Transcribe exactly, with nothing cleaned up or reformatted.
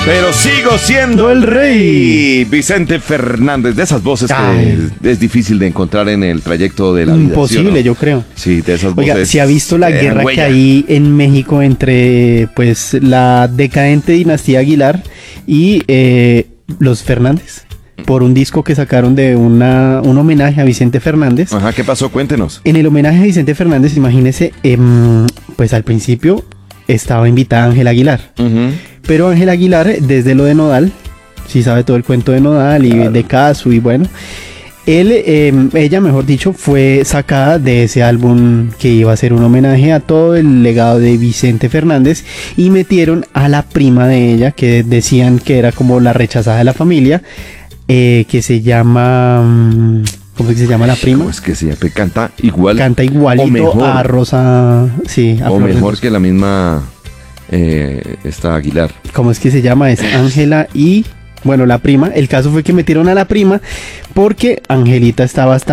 Pero sigo siendo el rey. Vicente Fernández, de esas voces Ay. que es difícil de encontrar en el trayecto de la vida. Imposible, ¿sí, no? Yo creo. Sí, de esas Oiga, voces. ¿se ha visto la guerra huella. que hay en México entre pues la decadente dinastía Aguilar y eh, los Fernández? Por un disco que sacaron de una, un homenaje a Vicente Fernández. Ajá, ¿qué pasó? Cuéntenos. En el homenaje a Vicente Fernández, imagínese, eh, pues al principio estaba invitada Ángela Aguilar. Uh-huh. Pero Ángela Aguilar, desde lo de Nodal, sí sabe todo el cuento de Nodal y claro. de Casu y bueno, él, eh, ella, mejor dicho, fue sacada de ese álbum que iba a ser un homenaje a todo el legado de Vicente Fernández y metieron a la prima de ella, que decían que era como la rechazada de la familia, eh, que se llama... ¿Cómo es que se llama la prima? ¿Cómo es que se llama? Canta igual. Canta igualito mejor, a Rosa... Sí, a o Flor mejor que la misma... Eh, esta Aguilar. ¿Cómo es que se llama? Es Ángela y... Bueno, la prima. El caso fue que metieron a la prima porque Angelita estaba hasta